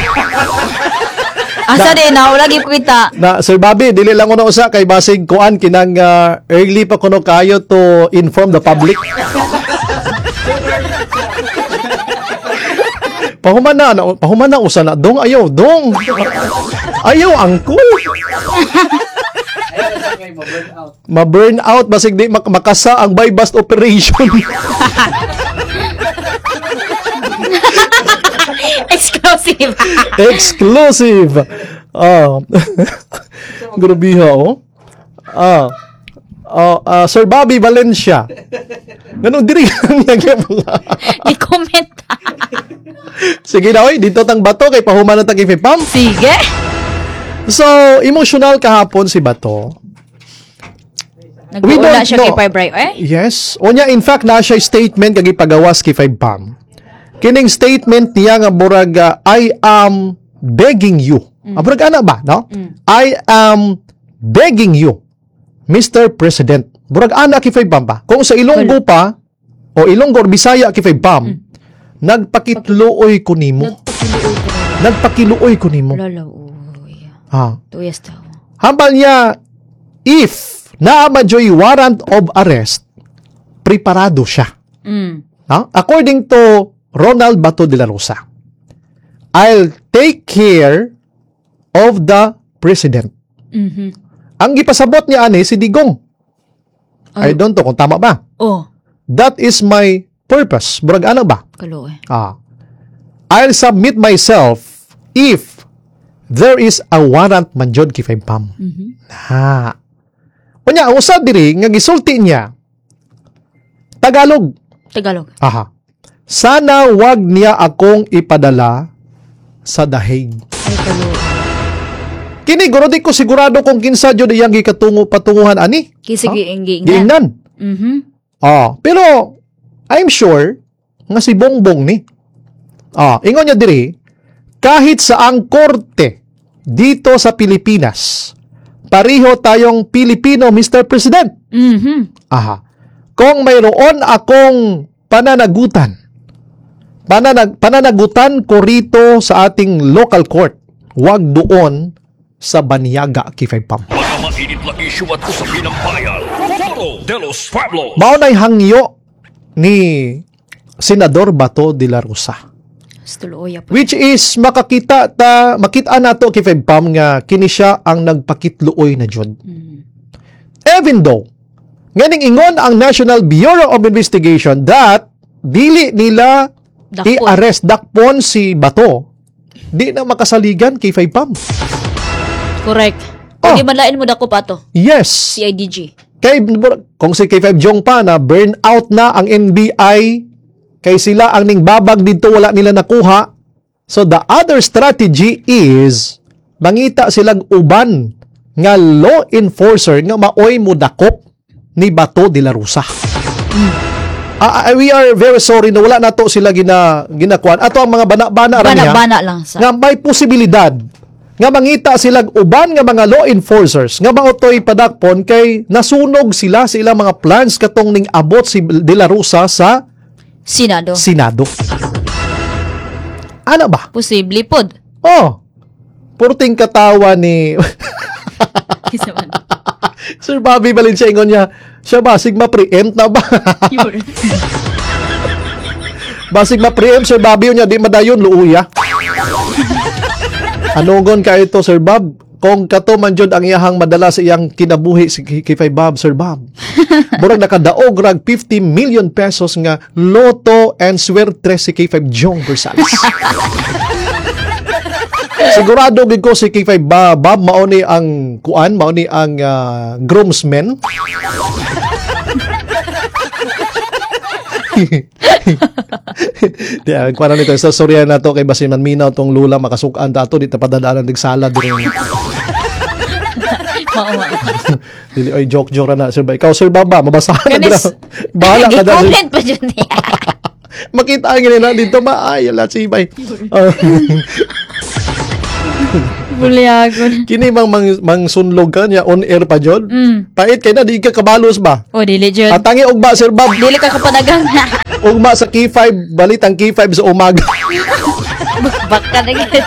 Asa din na wala gyud kita. Na Sir Bobby, dili lang kuno usa kay basig kuan kinang early pa kuno kayo to inform the public. Pahuman na usa na dong. Ayaw angkol. Ma-burn out basig di makasa ang buy-bust operation. Exclusive. Grabe oh. Sir Bobby Valencia. Ganun diri I-comment. Sige na oy, dito tang Bato kay pahuman na tang Ifipam. Sige. So, emotional kahapon si Bato. Nag-uula siya kay Fibray. Yes. Unya, in fact, na siya statement kag ipagawas kay Fibam. Kining statement niya nga murag I am begging you. Murag ana ba, no? I am begging you, Mr. President. Murag ana kay Fibam ba? Kung sa Ilonggo pa o Ilonggo or Bisaya kay Fibam, nagpakitluoy ko nimo. Nagpakiluoy ko nimo. Lalaw. Tuyas daw. Hambal niya, if naamadyo'y warrant of arrest, preparado siya. According to Ronald Bato de la Rosa, I'll take care of the president. Ang ipasabot niya ani si Digong. I don't know kung tama ba. That is my purpose. Burag ano ba? Kaloy. I'll submit myself if there is a warrant man jud kay Fibam. Unya, ang usad diri nga gisulti niya Tagalog. Aha. Sana wag niya akong ipadala sa dahig. Kini guro di ko sigurado kung kinsa jud iyang patunguhan ani. Sige giingnan. Pero I'm sure nga si Bongbong ni. Ingon niya diri kahit sa ang korte dito sa Pilipinas, pareho tayong Pilipino, Mr. President. Kung mayroon akong pananagutan ko rito sa ating local court, wag doon sa Banyaga kay Fibam. Mga mainit na issue at usapin ng bayan. Foro de los Pueblos. Maunay hangyo ni Senador Bato de la Rosa. Which is makita nato kay Fibam nga kini siya ang nagpakitluoy na jud. Even though nganing ingon ang National Bureau of Investigation that dili nila i-arrest dakpon si Bato, di na makasaligan kay Fibam. Correct. Pwede malain mo dako pa to. Yes. CIDG. Kung si K5 Jong pa na burn out na ang NBI, kay sila ang ningbabag dito wala nila nakuha. So the other strategy is mangita silang uban nga law enforcer nga maoy mo dakop ni Bato de la Rosa. We are very sorry na wala nato sila ginakuan. Ato ang mga bana-bana lang sa. Nga may posibilidad nga mangita silang uban nga mga law enforcers nga maotoy padakpon kay nasunog sila sa ilang mga plans katong ning abot si de la Rosa sa Senado. Ano ba? Posible pod. Purting katawa ni Sir Bobby Valencia ingon niya, siya basig ma-preempt na ba? Basig ma-preempt, Sir Bobby niya, di madayon, luuya. Anugon ka ito, Sir Bob? Kung kato man jud ang iyahang madala sa iyang kinabuhi si K5 Bob, Sir Bob. Murag nakadaog rag 50 million pesos nga loto and swerte si K5 Jong Versales. Sigurado gid ko si K5 Bob mauni ang groomsmen. Kuha na nito sa storya na to kay Basiman Minaw tong lula makasukan dato di tapadadaanan dig sala diri. Oo. Dili ay joke na Sir Bay. Ikaw Sir Baba, mabasahan na Kanis. Bahala ka na. Comment pa dyan niya. Makita ang nila dito maay ala si Bay. Bulyagon. Kini mang sunlog ka niya on air pa jud. Pait kay na di ka kabalos ba? O, dili dyan. At tangi ugma Sir Bob. Dili ka kapanagang na. Ugma sa K5, balit ang K5 sa umaga. Baka na ganyan.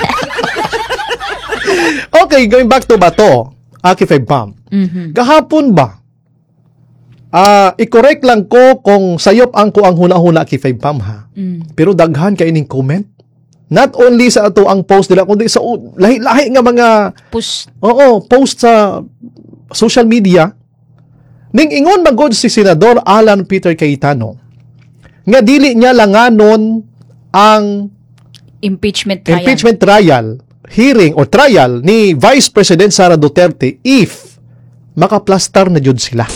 Okay, going back to bato. K5 Pam. Kahapon ba? I-correct lang ko kung sayop ang ko ang huna-huna K5 Pam ha. Pero daghan kay ining comment. Not only sa ato ang post nila, kundi sa lahi-lahi nga mga Push. post sa social media. Ning ingon magod si Senador Alan Peter Cayetano nga dili niya langanon ang Impeachment trial. impeachment trial, hearing or trial ni Vice President Sara Duterte if makaplastar na jud sila.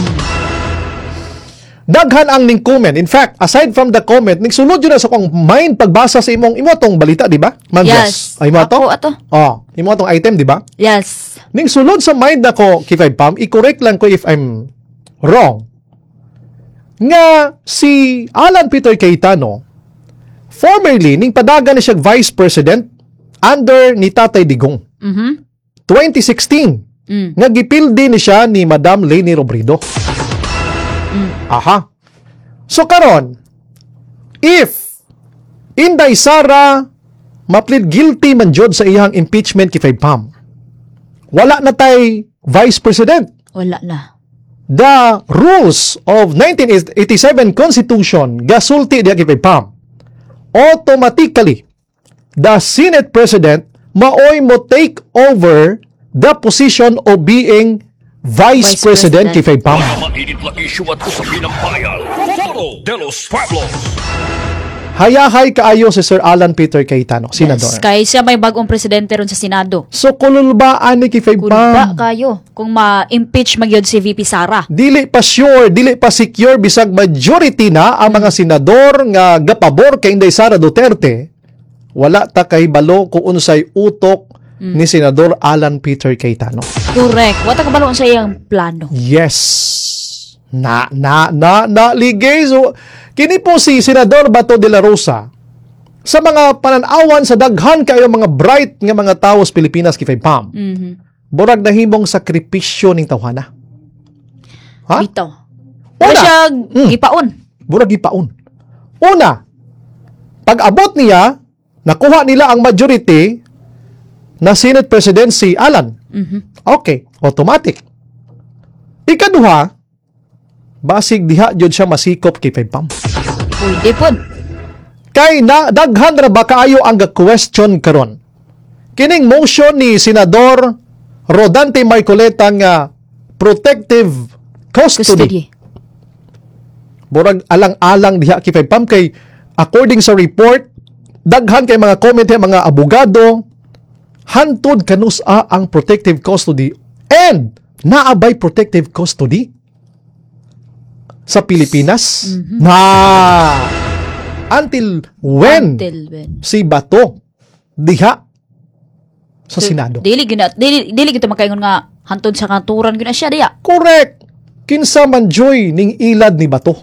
Daghan ang ning comment. In fact, aside from the comment, ning sulod yun na sa kong mind pagbasa sa imo tong balita, di ba? Ma'am Yes. Jess? Ay mo to? Ako ato. Imo tong item, di ba? Yes. Ning sulod sa mind nako, K5 Pam, i-correct lang ko if I'm wrong. Nga si Alan Peter Cayetano, formerly, ning padagan na siya Vice President under ni Tatay Digong. 2016. Nga gipildi ni siya ni Madam Leni Robredo. Aha. So karon, if Inday Sara maplead guilty man jud sa iyang impeachment K5 Pam, wala na tay Vice President. Wala na. The rules of 1987 Constitution gasulti diha K5 Pam. Automatically, the Senate President maoy mo take over the position of being Vice President K5 Pam. Mainit na issue at usapin ng bayan. Foro de los Pueblos. Hayahay kaayo si Sir Alan Peter Cayetano, Senador. Yes, kay siya may bagong presidente ron sa Senado. So kululbaan ni K5 Kung Pam. ba kayo, kung ma-impeach magyod si VP Sara. Dili pa sure, dili pa secure bisag majority na ang mga senador nga gapabor kay Inday Sara Duterte. Wala ta kay balo kung unsay utok ni Senador Alan Peter Cayetano. Correct. Wata kabalo sa iyang plano. Yes. Ligay. So, kini po si Senador Bato de la Rosa sa mga pananawan sa daghan kayo mga bright nga mga tao sa Pilipinas K5 Pam. Burag nahimong sakripisyo ning tawhana. Ha? Bitaw. Una. Wala siya gipaon. Burag gipaon. Una, pag-abot niya, nakuha nila ang majority na Senate President si Alan. Okay, automatic. Ikaduha, basig diha jud siya masikop kay Pam. Pwede po. Kay na daghan ra ba kaayo ang question karon? Kining motion ni Senador Rodante Marcoleta nga protective custody. Custody. Burag alang-alang diha kay Pam kay according sa report daghan kay mga comment mga abogado hantod kanusa ang protective custody and naabay protective custody sa Pilipinas until when si Bato diha sa Senado. Dili kita makaingon nga hantod sa kanturan gyud na siya diya. Correct. Kinsa man joy ning ilad ni Bato.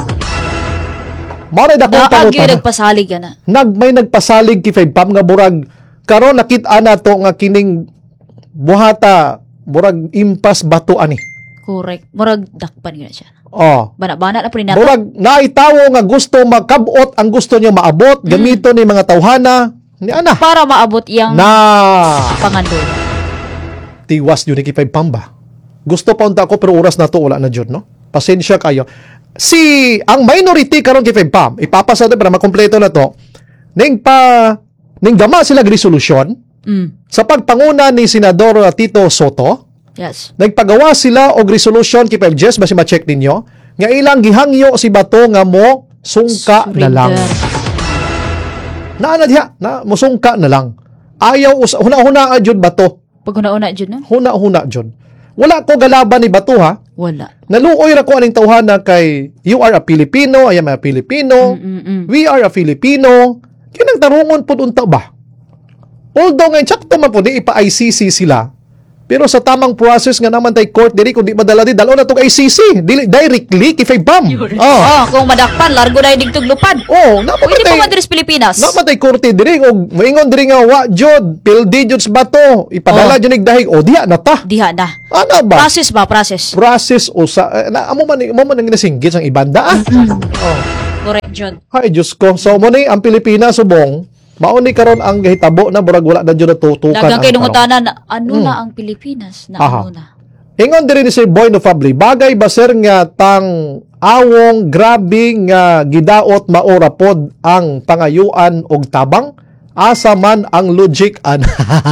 Maray dako Naagi tanong. nagpasalig ka na. May nagpasalig K5 Pam nga burag karon nakit-a na to nga kining buhata burag impas bato ani. Correct. Murag dakpan gyud na siya. Bana-bana na po ni nato. Burag naitawo nga gusto makabot ang gusto niya maabot gamito ni mga tawhana ni ana. Para maabot iyang pangandol. Tiwas yun ni K5 Pam ba? Gusto pa unta ako pero oras na to wala na jud no. Pasensya kayo. Ang minority karon K5 Pam ipapasa para makompleto na to. Ning gama sila resolution sa pagpanguna ni Senador Tito Soto. Yes. Nagpagawa sila og resolution K5 Jess basi ma-check ninyo nga ilang gihangyo si Bato nga mo sungka na lang. Naana diha na musungka na lang. Ayaw huna-huna jud Bato. Pag huna-una jud no? Huna-huna jud. Wala ko galaban ni Bato ha. Wala. Naluoy ra ko aning tawhana kay you are a Filipino, I am a Filipino. We are a Filipino. Kinang tarungon pud unta ba? Although ngay sakto man po di ipa-ICC sila Pero sa tamang process nga naman tay court diri kung di madala di dalo na tong ICC dili directly kay Bam. Kung madakpan, largo na yung digtog lupad. Oh, Pwede pa madris Pilipinas. namatay korte diri og moingon diri nga wa jud pildi jud sa bato ipadala jud nig dahig o diha na ta. Diha na. Ana ba? Process ba? Process. Process o sa amo man ginasinggit sang ibanda. Correct, John. Ay Diyos ko. So mo ni ang Pilipinas subong mao ni karon ang gahitabo na burag wala na jud natutukan. Dagang kay ang karon. nungutanan na ano na ang Pilipinas? Na Aha. ano na? Ingon diri ni Sir Boy no Fabli, bagay ba sir nga tang awong grabe nga gidaot maora pod ang pangayuan og tabang? Asa man ang logic an.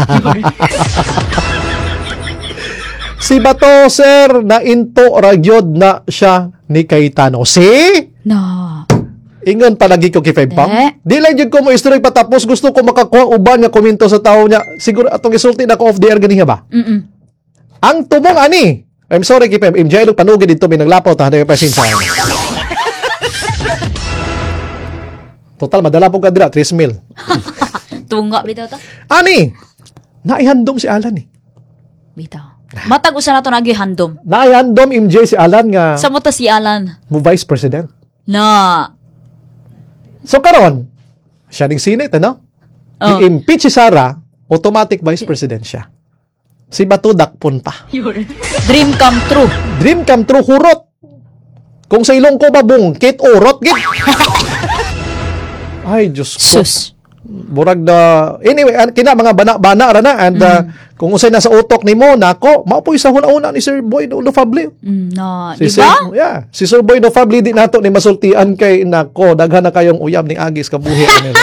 Si Bato sir na into ragyod na siya ni Cayetano. Si? No. Ingon palagi ko kay Five Pam. Di. Di lang jud ko mo istorya patapos gusto ko makakuha uban nga komento sa tao niya. Siguro atong isulti na ko off the air ganiha ba? Ang tumong ani. I'm sorry kay Pam. MJ lo panugid dito binaglapaw ta hada pasin sa. Total madala po ka dira 3 mil. Tunga bitaw ta. Ani. Naihandom si Alan Bitaw. Matag usa na to nagi handom. Naihandom MJ si Alan nga Sa mo ta si Alan. mo vice president. Na. So karon siya ning Senate ano? Oh. I-impeach si Sara, automatic vice president siya. Si Bato dakpon pa. Dream come true. Dream come true hurot. Kung sa ilong ko babungkit urot gid. Ay Diyos ko. Sus. Burag na anyway kina mga bana-bana ra na and kung usay na sa utok nimo nako mao po isa una ni Sir Boy no Fabli. No, Si di ba? si Sir Boy no Fabli di nato ni masultian kay nako daghan na kayong uyab ning agis kabuhi.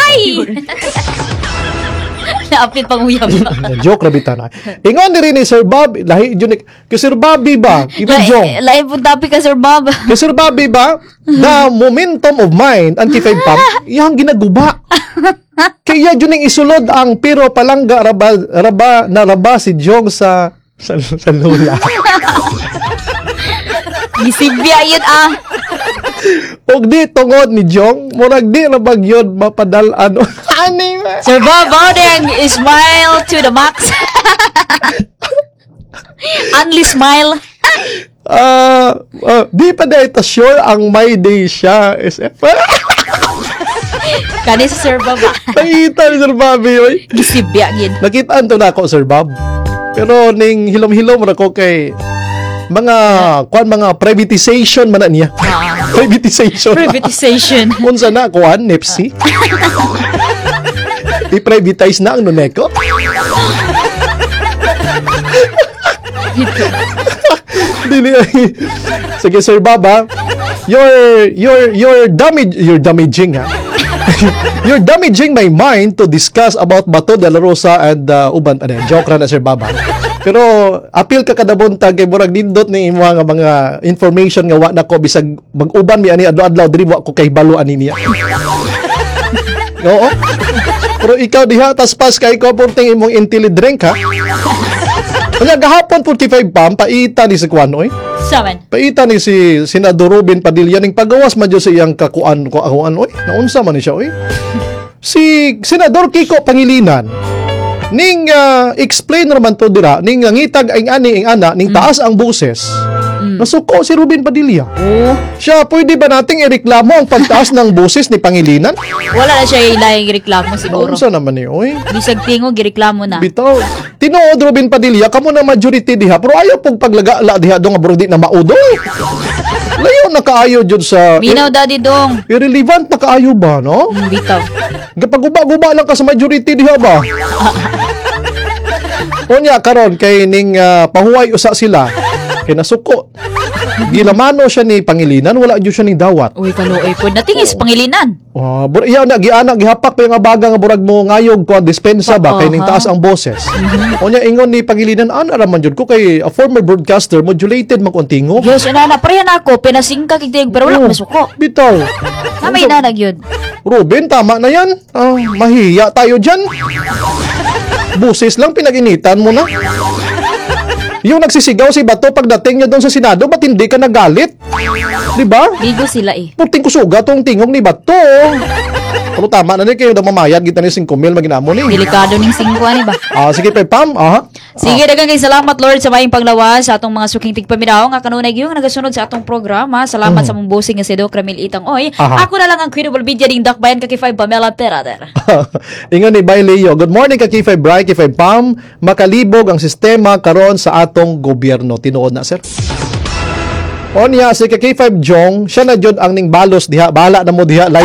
Naapit pang uyab. Joke ra bitan. Ingon diri ni Sir Bob lahi jud kay Sir Bobby ba? Iba jong. Lain po topic ka, Sir Bob. Kay Sir Bobby ba? The momentum of mind ang kifay pam iyang ginaguba. Kaya yun yung isulod ang pero palangga raba si Jong sa lula. Gisibya yun Og di tungod ni Jong, murag di rabag yun mapadalan. Ani ba? Sir Bob, Baudeng, smile to the max. Only smile. Di pa na ito sure ang may day siya. SF. Kani sa Sir Bob. Nakita ni Sir Bobby, oy. Gisibya yun. Nakitaan to na ako, Sir Bob. Pero ning hilom-hilom ra ko kay mga privatization man na niya. Privatization. Privatization. Unsa na kuan Nepsi? I-privatize na ang Noneko? Dili. Sige Sir Baba, you're damaging ha. You're damaging my mind to discuss about Bato de la Rosa and uban pa joke ra na Sir Baba. Pero appeal ka kada buntag kay murag nindot ni imo nga mga information nga wa na ko bisag mag-uban mi ani adlaw-adlaw diri wa ko kay balo ani niya. Oo. Pero ikaw diha taspas kay ko porting imong intelli drink ha. Kanya gahapon 45 pam paita ni si Kuan oy. Saman. Paita ni si Senador Ruben Padilla ning pagawas man jud sa iyang kakuan ko ahuan oy. Naunsa man ni siya oy. Si Senador Kiko Pangilinan ning explain naman to dira ning ngitag ang ani ang ana ning taas ang boses. Nasuko si Ruben Padilla. Oh. Siya pwede ba nating ireklamo ang pagtaas ng boses ni Pangilinan? Wala na siya ilayang reklamo siguro. Naunsa naman ni oy. Bisag tingo gireklamo na. Bitaw. Tinuod Ruben Padilla kamo na majority diha pero ayaw pog paglagala diha do nga bro di na maudoy. Layo na kaayo jud sa Minaw daddy dong. irrelevant na kaayo ba no? Bitaw. Gapag-guba-guba lang ka sa majority diha ba? Unya karon kay ning pahuway usa sila kay nasuko. Gilamano siya ni Pangilinan, wala jud siya ning dawat. Uy, kaluoy po. Natingis Pangilinan. Iya na giana gihapak pa yung baga nga burag mo ngayog ko dispensa ba kay ning taas ang boses. Unya ingon ni Pangilinan ana ra man jud ko kay a former broadcaster modulated man kontingo. Diyos, inana, parehan ako. Pinasingka kigdig, pero wala ko masuko. Bitaw. Namay inanag yun. Ruben, tama na yan. Mahiya tayo dyan. Busis lang, pinag-initan mo na. Yung nagsisigaw si Bato pagdating niya doon sa Senado, ba't hindi ka nagalit? Diba? Bigo sila eh. Puting kusuga tong tingog ni Bato. Pero tama na ni kayo daw mamayad kita ni 5,000 maginamo ni. Delikado ning 5 ni ba? Sige pa Pam. Sige, daghang kay salamat Lord sa maayong panglawas sa atong mga suking tigpaminaw nga kanunay gyud nga nagasunod sa atong programa. Salamat sa mong bossing nga si Doc Ramil Itang Oy. Ako na lang ang credible media ding Dakbayan Kaki 5 Pamela Perader. Ingon ni Bay Leo. Good morning ka K5 Bray, K5 Pam. Makalibog ang sistema karon sa atong gobyerno. Tinuod na sir. O niya si K5 Jong, siya na jud ang ning balos diha, bahala na mo diha.